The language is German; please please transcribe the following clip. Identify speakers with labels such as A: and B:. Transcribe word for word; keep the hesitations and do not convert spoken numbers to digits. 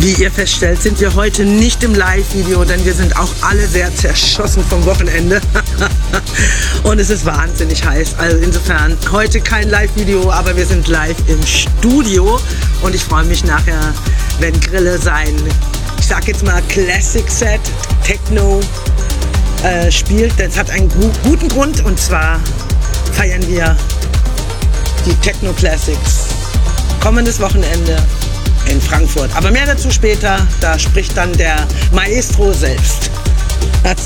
A: Wie ihr feststellt, sind wir heute nicht im Live-Video, denn wir sind auch alle sehr zerschossen vom Wochenende. Und es ist wahnsinnig heiß. Also insofern heute kein Live-Video, aber wir sind live im Studio. Und ich freue mich nachher, wenn Grille sein, ich sag jetzt mal Classic Set, Techno äh, spielt. Denn es hat einen gu guten Grund, und zwar feiern wir die Techno Classics kommendes Wochenende in Frankfurt. Aber mehr dazu später, da spricht dann der Maestro selbst.